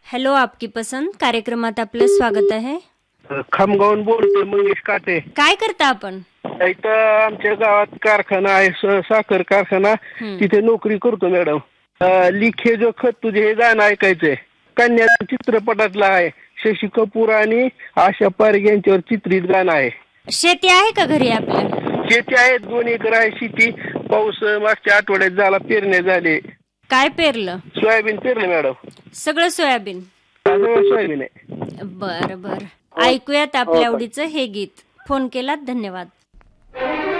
Hello, आपकी पसंत कार्यक्रमात आपलं स्वागत आहे. खामगावून बोलतोय मंगेश काटे. काय करता आपण? इथं आमच्या गावात कारखाना आहे, साखर कारखाना. तिथे नोकरी करतो मॅडम. लिखे जो खत तुझे हे गाणं ऐकायचंय. कन्या चित्रपटातलं आहे. शशी कपूर आणि आशा पारेख यांच्यावर चित्रित गाणं आहे. शेती आहे का घरी आपल्या? शेती आहे, 2 एकर आहे शेती. पाऊस मागच्या आठवड्यात झाला, पेरणे झाले. काय पेरलं? सोयाबीन पेरलं मॅडम. सगळं सोयाबीन? सगळं सोयाबीन आहे. बर बर, ऐकूयात आपल्या आवडीचं हे गीत. फोन केलात, धन्यवाद.